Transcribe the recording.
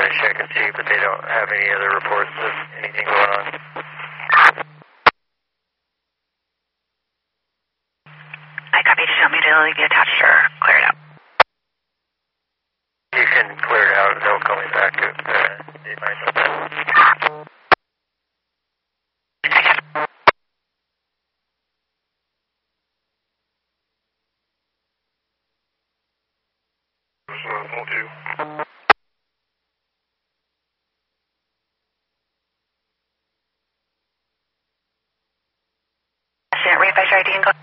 trying to check and see, but they don't have any other reports of anything going on. I copy. Just want me to be attached or clear it out? You can clear it out. They'll call me back if they find something. Reifeischer ID and go.